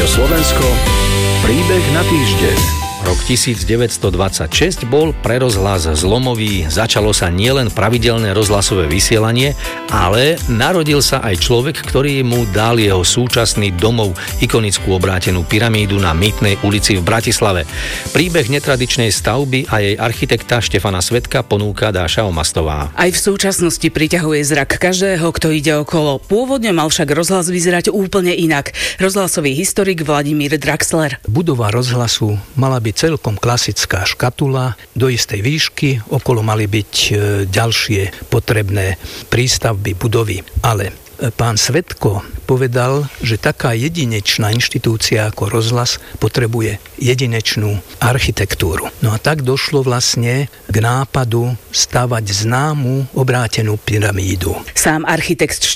Rádio Slovensko, príbeh na týždeň. Rok 1926 bol pre rozhlas zlomový. Začalo sa nielen pravidelné rozhlasové vysielanie, ale narodil sa aj človek, ktorý mu dal jeho súčasný domov, ikonickú obrátenú pyramídu na Mýtnej ulici v Bratislave. Príbeh netradičnej stavby a jej architekta Štefana Svedka ponúka Dáša Omastová. Aj v súčasnosti priťahuje zrak každého, kto ide okolo. Pôvodne mal však rozhlas vyzerať úplne inak. Rozhlasový historik Vladimír Draxler. Budova rozhlasu mala byť celkom klasická škatula do istej výšky, okolo mali byť ďalšie potrebné prístavby budovy. Ale pán Svedko povedal, že taká jedinečná inštitúcia ako rozhlas potrebuje jedinečnú architektúru. No a tak došlo vlastne k nápadu stavať známu obrátenú pyramídu. Sám architekt